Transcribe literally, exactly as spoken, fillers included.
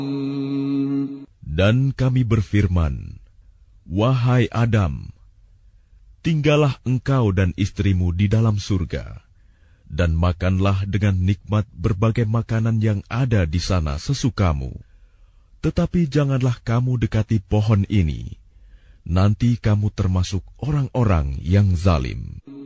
Dan kami berfirman, wahai Adam, tinggallah engkau dan istrimu di dalam surga, dan makanlah dengan nikmat berbagai makanan yang ada di sana sesukamu. Tetapi janganlah kamu dekati pohon ini, nanti kamu termasuk orang-orang yang zalim.